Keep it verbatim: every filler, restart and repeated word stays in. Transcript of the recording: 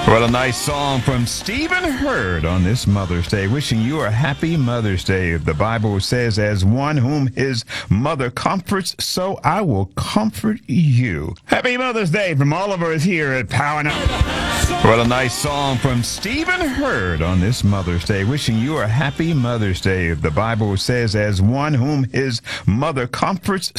What a nice song from Stephen Hurd on this Mother's Day. Wishing you a happy Mother's Day. The Bible says, as one whom his mother comforts, so I will comfort you. Happy Mother's Day from all of us here at Power Now. What a nice song from Stephen Hurd on this Mother's Day. Wishing you a happy Mother's Day. The Bible says, as one whom his mother comforts,